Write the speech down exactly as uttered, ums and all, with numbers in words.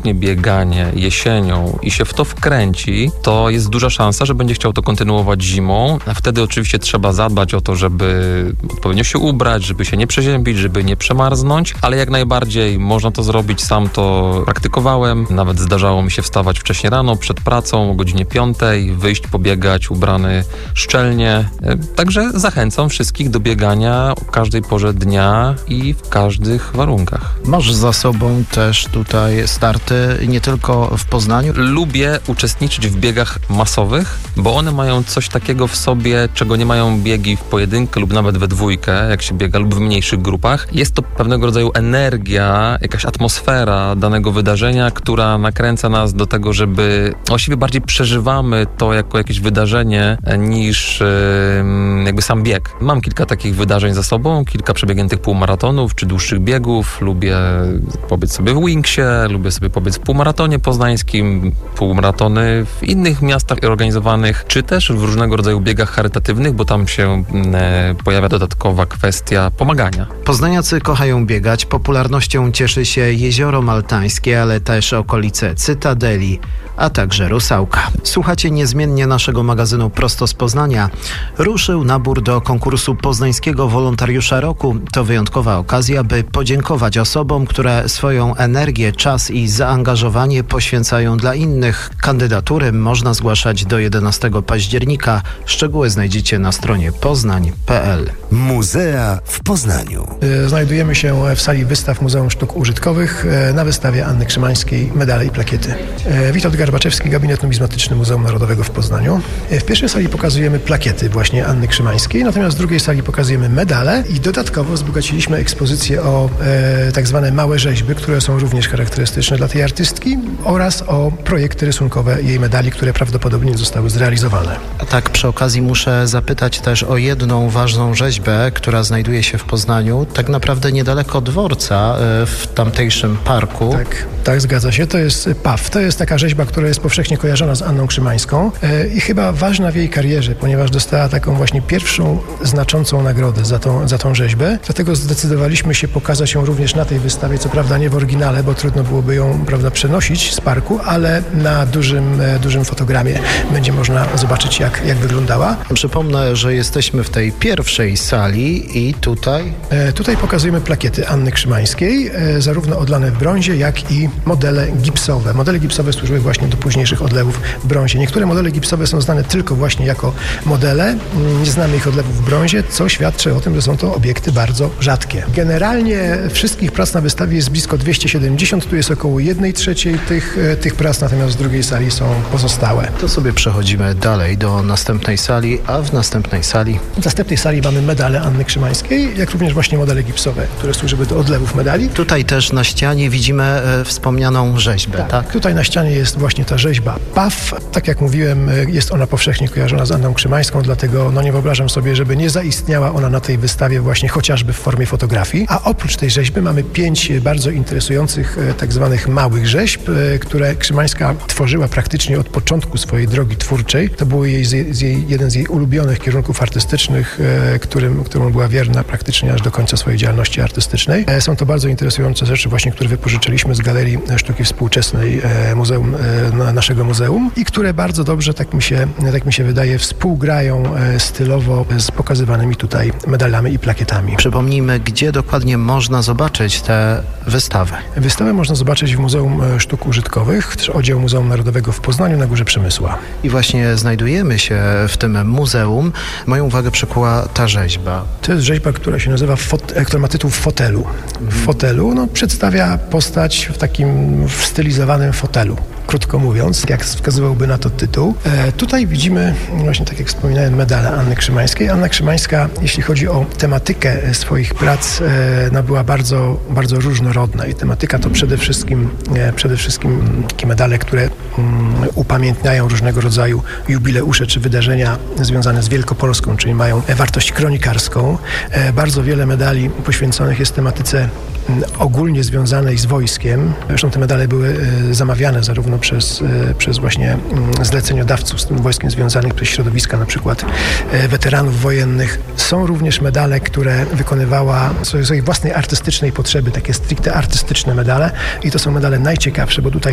zacznie bieganie jesienią i się w to wkręci, to jest duża szansa, że będzie chciał to kontynuować zimą, a wtedy oczywiście trzeba zadbać o to, żeby odpowiednio się ubrać, żeby się nie przeziębić, żeby nie przemarznąć, ale jak najbardziej można to zrobić. Sam to praktykowałem, nawet zdarzało mi się wstawać wcześnie rano, przed pracą o godzinie piątej, wyjść pobiegać ubrany szczelnie. Także zachęcam wszystkich do biegania o każdej porze dnia i w każdych warunkach. Masz za sobą też tutaj starty nie tylko w Poznaniu. Lubię uczestniczyć w biegach masowych, bo one mają coś takiego w sobie, czego nie mają biegi w pojedynkę lub nawet we dwójkę, jak się biega, lub w mniejszych grupach. Jest to pewnego rodzaju energia, jakaś atmosfera danego wydarzenia, która nakręca nas do tego, żeby właściwie bardziej przeżywamy to jako jakieś wydarzenie niż yy, jakby sam bieg. Mam kilka takich wydarzeń za sobą, kilka przebiegniętych półmaratonów czy dłuższych biegów. Lubię pobiec sobie w Wingsie, lubię sobie pobiec w półmaratonie poznańskim, półmaratony w innych miastach organizowanych, czy też w różnego rodzaju biegach charytatywnych, bo tam się e, pojawia dodatkowa kwestia pomagania. Poznaniacy kochają biegać. Popularnością cieszy się Jezioro Maltańskie, ale też okolice Cytadeli, a także Rusałka. Słuchacie niezmiennie naszego magazynu Prosto z Poznania. Ruszył nabór do konkursu Poznańskiego Wolontariusza Roku. To wyjątkowa okazja, by podziękować osobom, które swoją energię, czas i zaangażowanie poświęcają dla innych. Kandydatury można zgłaszać do jedenastego października. Szczegóły znajdziecie na stronie poznań kropka p l. Muzea w Poznaniu. Znajdujemy się w sali wystaw Muzeum Sztuk Użytkowych na wystawie Anny Krzymańskiej Medale i plakiety. Witold Garbaczewski, Gabinet Numizmatyczny Muzeum Narodowego w Poznaniu. W pierwszej sali pokazujemy plakiety właśnie Anny Krzymańskiej, natomiast w drugiej sali pokazujemy medale i dodatkowo wzbogaciliśmy ekspozycję o e, tak zwane małe rzeźby, które są również charakterystyczne dla tej artystki oraz o projekty rysunkowe jej medali, które prawdopodobnie zostały zrealizowane. A tak przy okazji muszę zapytać też o jedną ważną rzeźbę, która znajduje się w Poznaniu, tak naprawdę niedaleko dworca, e, w tamtejszym parku. Tak, tak, zgadza się. To jest P A W. To jest taka rzeźba, która jest powszechnie kojarzona z Anną Krzymańską e, i chyba ważna w jej karierze, ponieważ dostała taką właśnie pierwszą znaczącą nagrodę za tą, za tą rzeźbę. Dlatego zdecydowaliśmy się pokazać ją również na tej wystawie, co prawda nie w oryginale, bo trudno byłoby ją, prawda, przenosić z parku, ale na dużym, e, dużym fotogramie będzie można zobaczyć, jak, jak wyglądała. Przypomnę, że jesteśmy w tej pierwszej sali i tutaj... E, tutaj pokazujemy plakiety Anny Krzymańskiej, e, zarówno odlane w brązie, jak i modele gipsowe. Modele gipsowe służyły właśnie do późniejszych odlewów w brązie. Niektóre modele gipsowe są znane tylko właśnie jako modele. Nie znamy ich odlewów w brązie, co świadczy o tym, że są to obiekty bardzo rzadkie. Generalnie wszystkich prac na wystawie jest blisko dwieście siedemdziesiąt, tu jest około jednej trzeciej tych, tych prac, natomiast w drugiej sali są pozostałe. To sobie przechodzimy dalej do następnej sali, a w następnej sali... W następnej sali mamy medale Anny Krzymańskiej, jak również właśnie modele gipsowe, które służyły do odlewów medali. Tutaj też na ścianie widzimy e, wspomnianą rzeźbę, tak? tak? Tutaj na ścianie jest właśnie ta rzeźba P A W. Tak jak mówiłem, jest ona powszechnie kojarzona z Anną Krzymańską, dlatego no nie wyobrażam sobie, żeby nie zaistniała ona na tej wystawie właśnie chociażby w formie fotografii. A oprócz tej rzeźby mamy pięć bardzo interesujących tak zwanych małych rzeźb, które Krzymańska tworzyła praktycznie od początku swojej drogi twórczej. To był jej, z jej, jeden z jej ulubionych kierunków artystycznych, którym, którą była wierna praktycznie aż do końca swojej działalności artystycznej. Są to bardzo interesujące rzeczy właśnie, które wypożyczyliśmy z Galerii Sztuki Współczesnej muzeum, naszego muzeum i które bardzo dobrze, tak mi się, tak mi się wydaje, współgrają stylowo z pokazywanymi tutaj medalami i plakietami. Przypomnijmy, gdzie dokładnie można zobaczyć tę wystawę. Wystawę można zobaczyć w Muzeum Sztuk Użytkowych, oddział Muzeum Narodowego w Poznaniu na Górze Przemysła. I właśnie znajdujemy się w tym muzeum. Moją uwagę przykuła ta rzeźba. To jest rzeźba, która się nazywa, która ma tytuł W fotelu. W fotelu no, przedstawia postać w takim w stylizowanym fotelu. Krótko mówiąc, jak wskazywałby na to tytuł. E, tutaj widzimy, właśnie tak jak wspominałem, medale Anny Krzymańskiej. Anna Krzymańska, jeśli chodzi o tematykę swoich prac, e, no była bardzo, bardzo różnorodna i tematyka to przede wszystkim, e, przede wszystkim takie medale, które um, upamiętniają różnego rodzaju jubileusze czy wydarzenia związane z Wielkopolską, czyli mają wartość kronikarską. E, bardzo wiele medali poświęconych jest tematyce ogólnie związanej z wojskiem. Zresztą te medale były zamawiane zarówno przez, przez właśnie zleceniodawców z tym wojskiem związanych, przez środowiska na przykład weteranów wojennych. Są również medale, które wykonywała z swojej własnej artystycznej potrzeby, takie stricte artystyczne medale i to są medale najciekawsze, bo tutaj